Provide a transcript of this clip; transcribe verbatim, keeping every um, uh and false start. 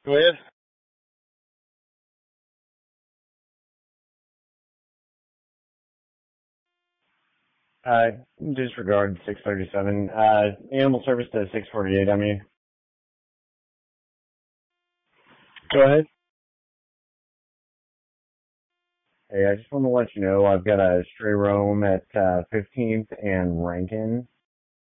Go ahead. Uh, disregard six thirty-seven. Uh, animal service to six forty-eight, I mean. Go ahead. Hey, I just want to let you know I've got a stray roam at uh, fifteenth and Rankin.